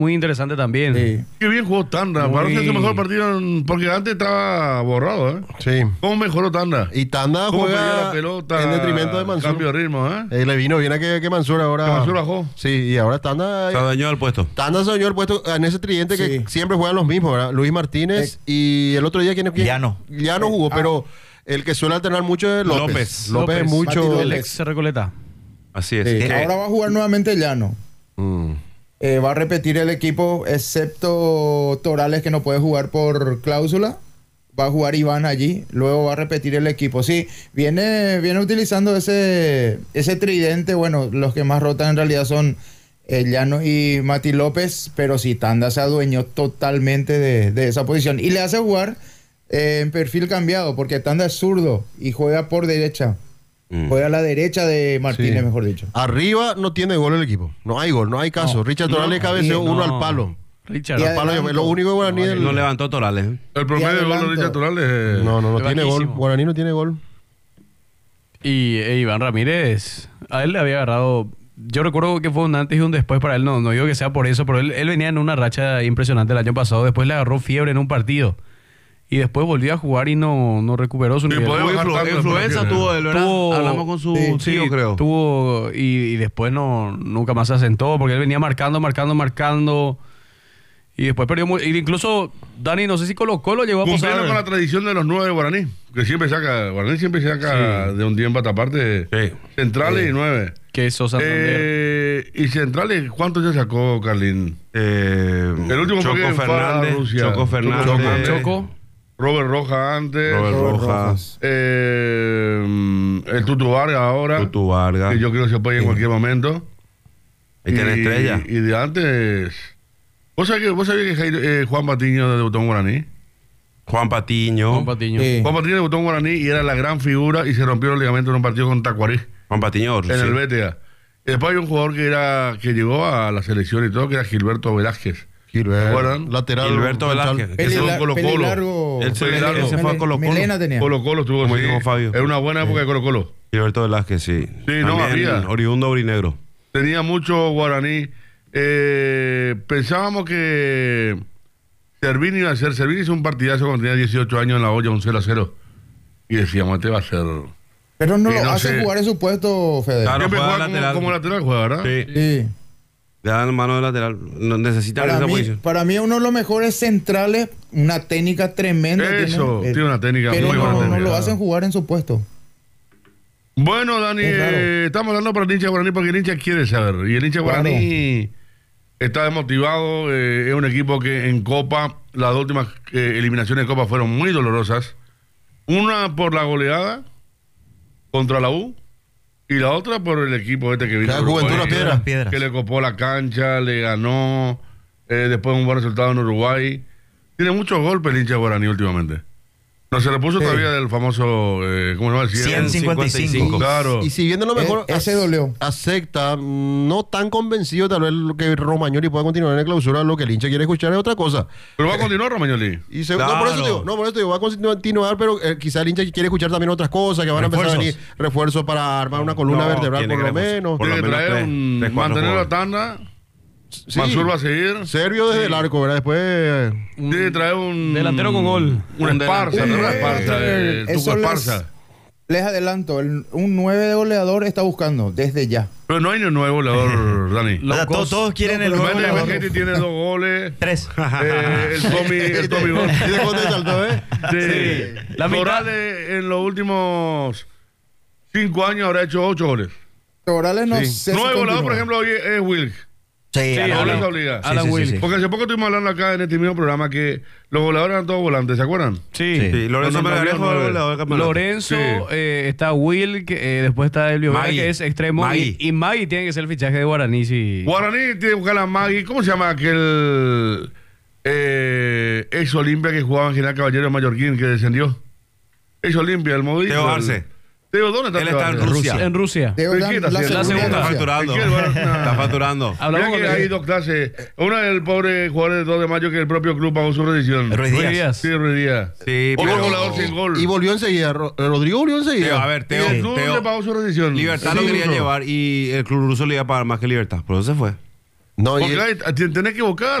muy interesante también. Sí. Qué bien jugó Tanda. Muy- Parece su mejor partido, porque antes estaba borrado, ¿eh? Sí. ¿Cómo mejoró Tanda? Y Tanda ¿Cómo pedía juega la pelota? en detrimento de Mansur. Cambio de ritmo, ¿eh? Le vino bien a que Mansur ahora. Que Mansur bajó. Sí, y ahora Tanda. Se adueñó del puesto. Tanda se dañó el puesto en ese tridente que Sí. siempre juegan los mismos, ¿verdad? Luis Martínez y el otro día, ¿quién? Llano. Llano jugó, pero el que suele alternar mucho es López. López. es mucho. Mati El López. ex Recoleta. Así es. Sí. Que- Ahora va a jugar nuevamente Llano. Mm. Va a repetir el equipo, excepto Torales, que no puede jugar por cláusula. Va a jugar Iván allí. Luego va a repetir el equipo. Sí, viene utilizando ese tridente. Bueno, los que más rotan en realidad son Llano y Mati López. Pero sí, Tanda se adueñó totalmente de esa posición. Y le hace jugar en perfil cambiado, porque Tanda es zurdo y juega por derecha. Juega a la derecha de Martínez, Sí. mejor dicho. Arriba no tiene gol el equipo. No hay gol, no hay caso. No. Richard Torales cabeceó uno No. al palo. Richard. Y Al palo, adelanto. lo único de Guaraní del- No levantó Torales. El promedio de gol de adelanto. Richard Torales es... No Es tiene gol. bajísimo. Guaraní no tiene gol. Y Iván Ramírez, a él le había agarrado. Yo recuerdo que fue un antes y un después para él. No digo que sea por eso, pero él venía en una racha impresionante el año pasado. Después le agarró fiebre en un partido. Y después volvió a jugar y no recuperó su nivel. podemos bajar tanto, Influenza porque- tuvo él, ¿verdad? Tuvo- Hablamos con su Sí, tío, creo. Tuvo y después nunca más se asentó porque él venía marcando. Y después perdió muy. Y incluso Dani, no sé si Colo Colo llegó a Cumpliendo con la pasar. tradición de los 9 de Guaraní, que Guaraní siempre saca de un tiempo a esta parte Sí. centrales y 9. Que eso Santander. Y centrales, ¿cuántos ya sacó Carlín? El último fue Choco que fue a Fernández. Rusia. Choco Fernández. Choco. Robert Rojas antes. Robert Robert Rojas. El Tutu Vargas ahora. Tutu Vargas. Que yo creo que se puede en cualquier momento. Ahí tiene estrella. Y de antes. ¿Vos sabías que Juan Patiño debutó en Guaraní? Juan Patiño. Juan Patiño. Sí. Juan Patiño debutó en Guaraní y era la gran figura y se rompió el ligamento en un partido con Tacuarí. Juan Patiño. En el BTA. Y después hay un jugador que llegó a la selección y todo, que era Gilberto Velázquez. Gilberto, ¿Recuerdan? lateral. Gilberto central. Velázquez. Ese fue Colo-Colo. Pelilargo. Él se fue a Colo-Colo. Melena tenía. Colo Colo estuvo Como así. dijo Fabio. Es una buena época de Colo Colo. Gilberto Velázquez, sí. Sí, no, También había. oriundo aurinegro. Tenía mucho Guaraní. Pensábamos que Servín iba a ser. Servín hizo un partidazo cuando tenía 18 años en la olla, un 0-0. Y decíamos, este va a ser. Pero no Sí, lo no hace sé. jugar en su puesto, Fede. Claro. Siempre juega juega lateral. como lateral, juega, ¿verdad? Sí. Sí. Le dan mano de lateral. No necesitan esa posición. Para mí uno de los mejores centrales, una técnica tremenda. Eso, tiene una técnica pero muy buena. no técnica. lo hacen jugar en su puesto. Bueno, Dani, Es raro. estamos hablando para el hincha Guaraní porque el hincha quiere saber. Y el hincha Claro. Guaraní está desmotivado. Es un equipo que en Copa, las dos últimas eliminaciones de Copa fueron muy dolorosas. Una por la goleada contra la U y la otra por el equipo este que vino. La de Uruguay, Juventud Las Piedras. Piedras. que le copó la cancha, le ganó. Después un buen resultado en Uruguay. Tiene muchos golpes el hincha Guaraní últimamente. No se le puso todavía del famoso, ¿cómo se llama? 155. Claro. Y si viendo lo mejor, Ese dolió. acepta, no tan convencido tal vez lo que Romagnoli pueda continuar en la clausura, lo que el hincha quiere escuchar es otra cosa. Pero va a continuar Romagnoli. Y no, Claro. por eso te digo, va a continuar, pero quizá el hincha quiere escuchar también otras cosas, que van a empezar a venir refuerzos para armar una columna vertebral tiene por lo que reforzar. menos. Por lo Tiene que menos traer tres, cuatro mantener la jugadores. tanda. Sí. Mansur va a seguir. Serbio desde el arco, ¿verdad? Después... Tiene que traer un delantero con gol. Un Esparza, ¿no? Esparza, el Tuco Eso Esparza. les adelanto, un 9 de goleador está buscando desde ya. Pero no hay ni un nuevo goleador, Dani. O sea, todos quieren el No, nuevo pero goleador. Vegetti tiene 2 goles. 3. El Tommy gol. ¿Y de cuándo te saltó, Sí. La mitad- Morales en los últimos 5 años habrá hecho 8 goles. Morales no sé si 9 goleadores, continúa. por ejemplo, hoy es Wilk. Sí, Sí, Alan Alan Wilk. obliga. Alan Wilk. Porque hace poco estuvimos hablando acá en este mismo programa que los goleadores eran todos volantes, ¿se acuerdan? Sí. Sí, Lorenzo No, no, Melgarejo no, no, es no. goleador del campeonato. Lorenzo, Sí. está Will, después está Elvio Vera, Magui. que es extremo. Magui. Y Magui tiene que ser el fichaje de Guaraní. Sí. Guaraní tiene que buscar a Magui. ¿Cómo se llama aquel ex Olimpia que jugaba en General Caballero de Mallorquín que descendió? Ex Olimpia, el modito. Teo Arce. Teo, ¿dónde está Él Teo está en Arce? Rusia. En Rusia. Teo ¿Pero Dan- qué está haciendo? La segunda. Está Gracias. facturando. ¿En qué lugar? Está facturando. Hablamos Mira que con hay dos clases. Una del pobre jugador de 2 de mayo que el propio club pagó su rescisión. Ruiz Ruiz Díaz. Díaz. Sí, Ruiz Díaz. Sí, Otro pero- goleador sin gol. Y volvió enseguida. Rodrigo volvió enseguida. Teo, a ver, Y Teo, el club Teo- le pagó su rescisión. Libertad lo Sí, quería ruso. llevar y el club ruso le iba a pagar más que Libertad. Por eso se fue. No, y Porque tenés que equivocar.